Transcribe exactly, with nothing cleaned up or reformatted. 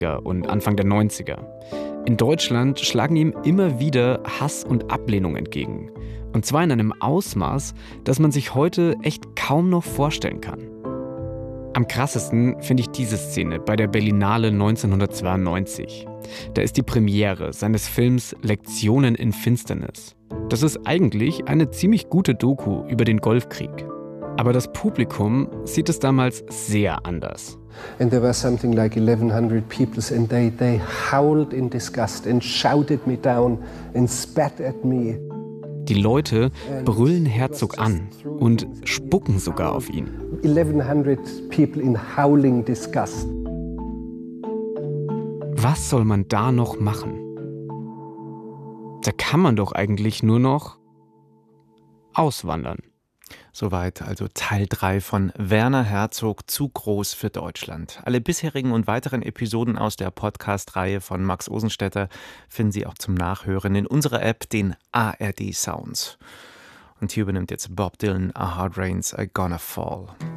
und Anfang der neunziger. In Deutschland schlagen ihm immer wieder Hass und Ablehnung entgegen. Und zwar in einem Ausmaß, das man sich heute echt kaum noch vorstellen kann. Am krassesten finde ich diese Szene bei der Berlinale neunzehnhundertzweiundneunzig. Da ist die Premiere seines Films Lektionen in Finsternis. Das ist eigentlich eine ziemlich gute Doku über den Golfkrieg. Aber das Publikum sieht es damals sehr anders. And there were something like eleven hundred people and they, they howled in disgust and shouted me down and spat at me. Die Leute brüllen Herzog an und spucken sogar auf ihn. eleven hundred people in howling disgust. Was soll man da noch machen? Da kann man doch eigentlich nur noch auswandern. Soweit also Teil drei von Werner Herzog, zu groß für Deutschland. Alle bisherigen und weiteren Episoden aus der Podcast-Reihe von Max Osenstetter finden Sie auch zum Nachhören in unserer App, den A R D Sounds. Und hier übernimmt jetzt Bob Dylan A Hard Rain's A Gonna Fall.